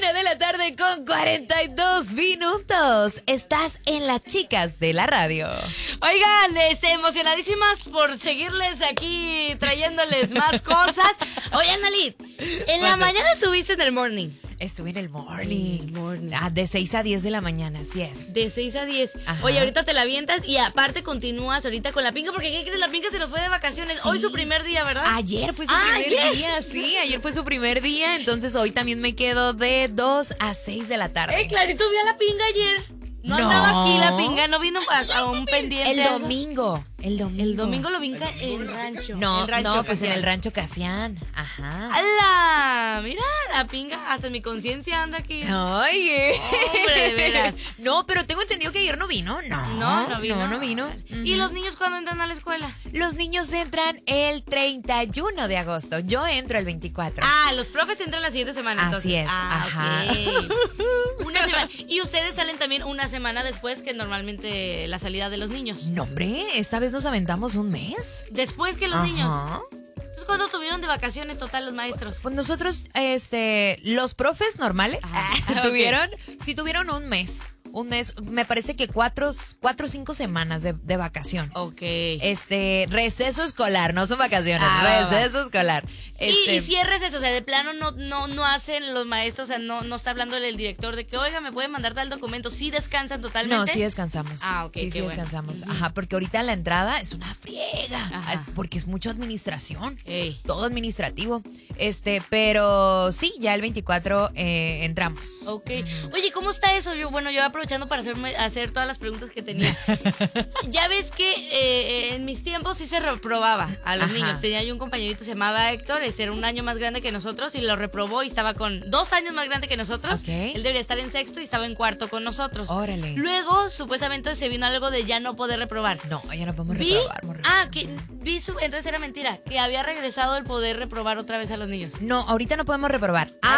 1:42 Estás en Las Chicas de la Radio. Oigan, emocionadísimas por seguirles aquí trayéndoles más cosas. Oye, Analit, en la mañana estuviste en el morning. Estuve en el morning. De 6 a 10 de la mañana, así es. De 6 a 10. Ajá. Oye, ahorita te la avientas y aparte continúas ahorita con la Pinga, porque ¿qué crees? La Pinga se nos fue de vacaciones. Sí. Hoy su primer día, ¿verdad? Ayer fue su primer día, sí. Ayer fue su primer día, entonces hoy también me quedo de 2 a 6 de la tarde. Clarito vi a la Pinga ayer. No andaba aquí la Pinga, no vino a un pendiente. El domingo lo vi en rancho. No, pues en el rancho Casián. Ajá. ¡Hala! Mira, la Pinga, hasta mi conciencia anda aquí. Ay, hombre, de veras. No, pero tengo entendido que ayer no vino. No vino. ¿Y los niños cuándo entran a la escuela? Los niños entran el 31 de agosto. Yo entro el 24. Los profes entran la siguiente semana, entonces. Así es. Ajá. Okay. Una semana. Y ustedes salen también una semana después que normalmente la salida de los niños. No, hombre, esta vez nos aventamos un mes. Después que los niños. Entonces, ¿cuándo tuvieron de vacaciones total los maestros? Pues nosotros, los profes normales, tuvieron un mes. Me parece que 4 o 5 semanas de vacaciones. Ok. Receso escolar, no son vacaciones, receso escolar. ¿Y si es receso? O sea, de plano no hacen los maestros, o sea, no está hablando el director de que, oiga, me puede mandar tal documento. ¿Sí descansan totalmente? No, sí descansamos. Ok. Sí descansamos. Bueno. Ajá, porque ahorita la entrada es una friega. Porque es mucha administración. Todo administrativo. Pero sí, ya el 24 entramos. Ok. Oye, ¿cómo está eso? Yo aprovechando para hacer todas las preguntas que tenía. Ya ves que en mis tiempos sí se reprobaba a los niños. Tenía yo un compañerito, se llamaba Héctor, era un año más grande que nosotros y lo reprobó y estaba con 2 años más grande que nosotros. Él debería estar en sexto y estaba en cuarto con nosotros. Órale. Luego, supuestamente, se vino algo de ya no poder reprobar. No, ya no podemos reprobar. Entonces era mentira, que había regresado el poder reprobar otra vez a los niños. No, ahorita no podemos reprobar. A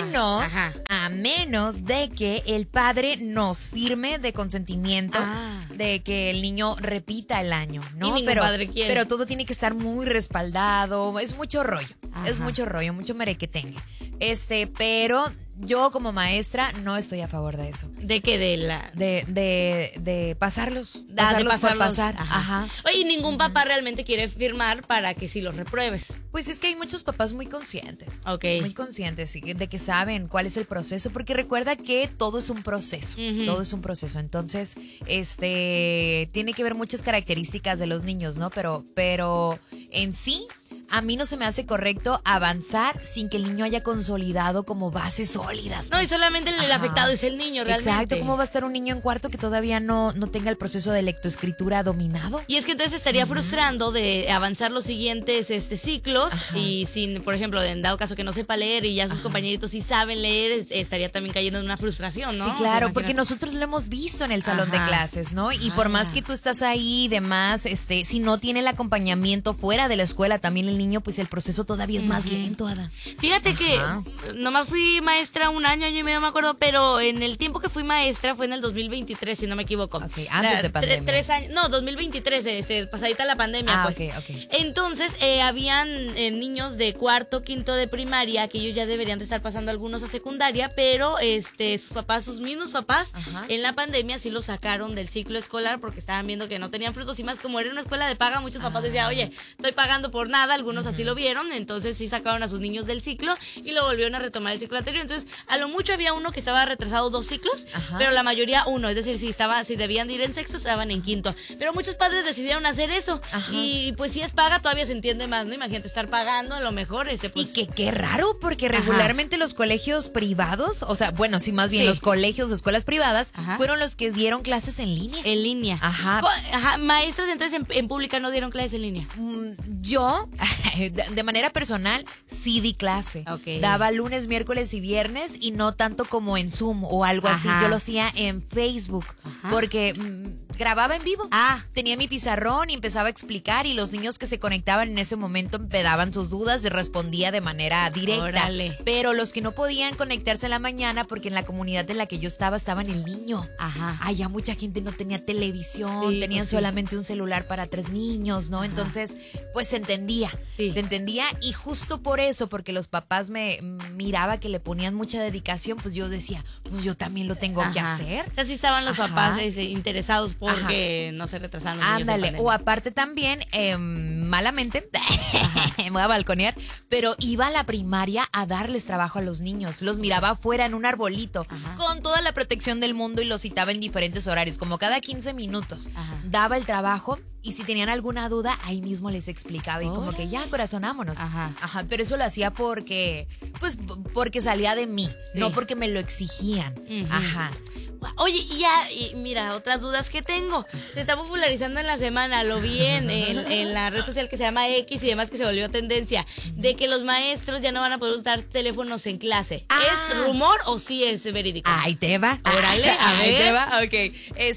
menos de que el padre nos firme de consentimiento de que el niño repita el año, ¿no? Y padre quiere. Pero todo tiene que estar muy respaldado. Es mucho rollo. Es mucho rollo, mucho merequetengue. Pero yo como maestra no estoy a favor de eso. ¿De qué? De pasarlos. De pasarlos por pasarlos. pasar. Ajá. Oye, ningún papá realmente quiere firmar para que si los repruebes. Pues es que hay muchos papás muy conscientes. Ok. Muy conscientes de que saben cuál es el proceso, porque recuerda que todo es un proceso. Todo es un proceso. Entonces, tiene que ver muchas características de los niños, ¿no? Pero en sí, a mí no se me hace correcto avanzar sin que el niño haya consolidado como bases sólidas. No, y solamente el afectado es el niño, realmente. Exacto, ¿cómo va a estar un niño en cuarto que todavía no tenga el proceso de lectoescritura dominado? Y es que entonces estaría frustrando de avanzar los siguientes ciclos y sin, por ejemplo, en dado caso que no sepa leer y ya sus compañeritos sí saben leer, estaría también cayendo en una frustración, ¿no? Sí, claro, porque nosotros lo hemos visto en el salón de clases, ¿no? Y por más que tú estás ahí y demás, si no tiene el acompañamiento fuera de la escuela también el niño, pues el proceso todavía es más lento, Ada. Fíjate que nomás fui maestra un año y medio, me acuerdo, pero en el tiempo que fui maestra fue en el 2023, si no me equivoco. Ok, antes de pandemia. 3 años, no, 2023, pasadita la pandemia, pues. Ok. Entonces, habían niños de cuarto, quinto de primaria, que ellos ya deberían de estar pasando algunos a secundaria, pero sus mismos papás, en la pandemia sí los sacaron del ciclo escolar porque estaban viendo que no tenían frutos y más como era una escuela de paga, muchos papás decían, oye, estoy pagando por nada, algunos así lo vieron, entonces sí sacaron a sus niños del ciclo y lo volvieron a retomar el ciclo anterior. Entonces, a lo mucho había uno que estaba retrasado 2 ciclos, pero la mayoría 1, es decir, si debían de ir en sexto, estaban en quinto. Pero muchos padres decidieron hacer eso y pues si es paga todavía se entiende más, ¿no? Imagínate estar pagando, a lo mejor pues... Y qué raro, porque regularmente los colegios privados, o sea, bueno, sí, más bien los colegios, escuelas privadas, fueron los que dieron clases en línea. En línea. Maestros entonces en pública no dieron clases en línea. Yo, de manera personal, sí di clase. Daba lunes, miércoles y viernes y no tanto como en Zoom o algo así. Yo lo hacía en Facebook porque grababa en vivo. Tenía mi pizarrón y empezaba a explicar y los niños que se conectaban en ese momento empedaban sus dudas y respondía de manera directa. Órale. Pero los que no podían conectarse en la mañana, porque en la comunidad en la que yo estaba en el niño. Allá mucha gente no tenía televisión, tenían solamente un celular para 3 niños, ¿no? Entonces, pues se entendía. Se entendía y justo por eso, porque los papás me miraba que le ponían mucha dedicación, pues yo decía, pues yo también lo tengo que hacer. Así estaban los papás interesados porque no se retrasaron los niños. Ándale, o aparte también, malamente, me voy a balconear, pero iba a la primaria a darles trabajo a los niños. Los miraba afuera en un arbolito, con toda la protección del mundo y los citaba en diferentes horarios, como cada 15 minutos. Daba el trabajo y si tenían alguna duda, ahí mismo les explicaba y como que ya, corazonámonos. Pero eso lo hacía porque salía de mí, no porque me lo exigían. Oye, y mira, otras dudas que tengo. Se está popularizando en la semana, lo vi en la red social que se llama X y demás, que se volvió tendencia, de que los maestros ya no van a poder usar teléfonos en clase. ¿Es rumor o sí es verídico? Ahí te va. Órale, a ver. Ahí te va, ok.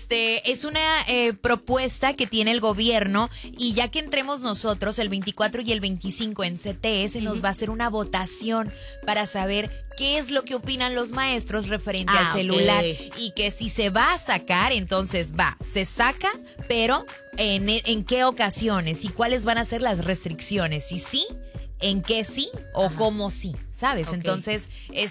Es una propuesta que tiene el gobierno y ya que entremos nosotros el 24 y el 25 en CTS, nos va a hacer una votación para saber qué es lo que opinan los maestros referente al celular y que si se va a sacar, entonces se saca, pero en qué ocasiones y cuáles van a ser las restricciones, y sí, en qué sí o cómo sí, ¿sabes? Entonces,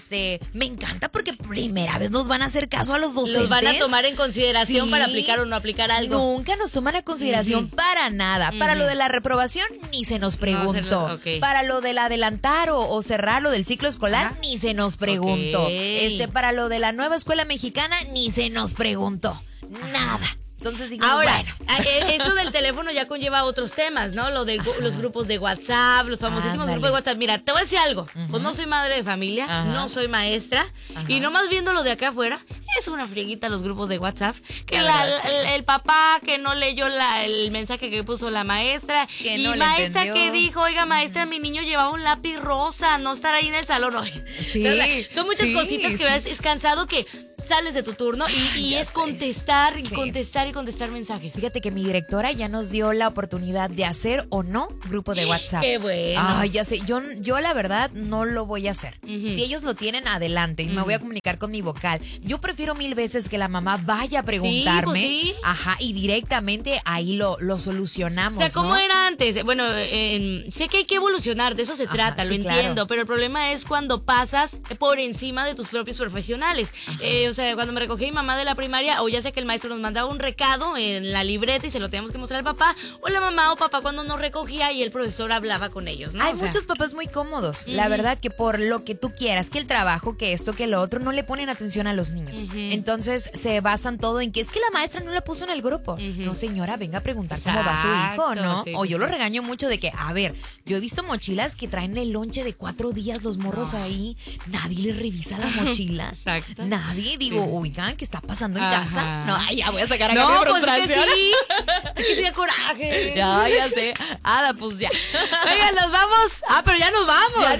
me encanta porque primera vez nos van a hacer caso a los docentes. Los van a tomar en consideración para aplicar o no aplicar algo. Nunca nos toman a consideración para nada. Para lo de la reprobación, ni se nos preguntó. Para lo del adelantar o cerrar lo del ciclo escolar, ni se nos preguntó. Para lo de la nueva escuela mexicana, ni se nos preguntó. Nada. Entonces digo, ahora, eso del teléfono ya conlleva otros temas, ¿no? Lo de los grupos de WhatsApp, los famosísimos grupos de WhatsApp. Mira, te voy a decir algo. Pues no soy madre de familia, no soy maestra. Y nomás viéndolo de acá afuera, es una frieguita los grupos de WhatsApp. Que el papá que no leyó el mensaje que puso la maestra. Que y no maestra que dijo, oiga, maestra, mi niño llevaba un lápiz rosa, no estar ahí en el salón. Sí, son muchas cositas que es cansado que sales de tu turno y es contestar y contestar mensajes. Fíjate que mi directora ya nos dio la oportunidad de hacer o no grupo de WhatsApp. ¡Qué bueno! Ay, ya sé, yo la verdad no lo voy a hacer. Si ellos lo tienen, adelante, y me voy a comunicar con mi vocal. Yo prefiero 1000 veces que la mamá vaya a preguntarme. Y directamente ahí lo solucionamos. O sea, ¿cómo era antes? Bueno, sé que hay que evolucionar, de eso se trata, lo entiendo, pero el problema es cuando pasas por encima de tus propios profesionales. O sea, cuando me recogí mi mamá de la primaria, o ya sé que el maestro nos mandaba un recado en la libreta y se lo teníamos que mostrar al papá, o la mamá o papá cuando nos recogía y el profesor hablaba con ellos, ¿no? Hay muchos papás muy cómodos, la verdad, que por lo que tú quieras, que el trabajo, que esto, que lo otro, no le ponen atención a los niños. Entonces se basan todo en que es que la maestra no la puso en el grupo. No, señora, venga a preguntar cómo va su hijo, ¿no? O yo lo regaño mucho de que, a ver, yo he visto mochilas que traen el lonche de 4 días los morros ahí, nadie les revisa la mochila. Exacto. Nadie. Digo, oigan, ¿qué está pasando en casa? No, ya voy a sacar acá mi frustración. Pues es que sí. Es que sí da coraje. Ya sé. Pues ya. Oigan, nos vamos. Pero ya nos vamos. Ya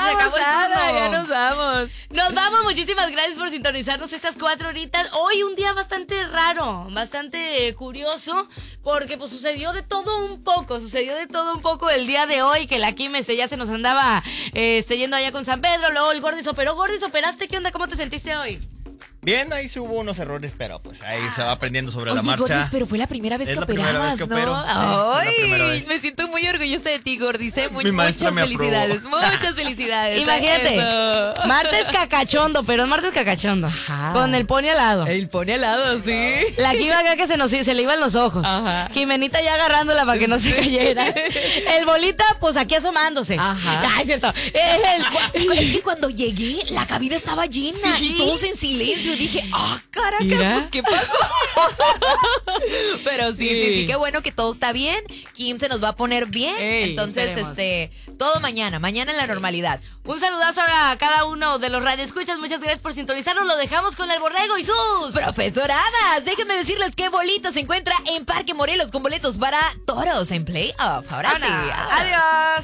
nos vamos. Nos vamos. Muchísimas gracias por sintonizarnos estas 4 horitas. Hoy un día bastante raro, bastante curioso, porque pues sucedió de todo un poco el día de hoy, que la Kim ya se nos andaba yendo allá con San Pedro, luego el Gordis operó. Gordis, ¿operaste? ¿Qué onda? ¿Cómo te sentiste hoy? Bien, ahí sí hubo unos errores, pero pues ahí se va aprendiendo sobre la marcha. Gordis, pero fue la primera vez que operabas, ¿no? Ay, me siento muy orgullosa de ti, Gordis. Muchas felicidades, muchas felicidades. Imagínate, martes cacachondo, pero martes cacachondo. Con el pony al lado. El pony al lado, sí. La Kim acá que se le iban los ojos. Jimenita ya agarrándola para que no se cayera. El bolita, pues aquí asomándose. Es cierto. Es que cuando llegué, la cabina estaba llena y todos en silencio. Dije, caracas, pues, ¿qué pasó? Pero sí, qué bueno que todo está bien. Kim se nos va a poner bien. Entonces, todo mañana en la normalidad. Un saludazo a cada uno de los radioescuchas. Muchas gracias por sintonizarnos. Lo dejamos con el Borrego y sus profesoradas. Déjenme decirles que Bolita se encuentra en Parque Morelos con boletos para Toros en Playoff. Ahora sí. Adiós.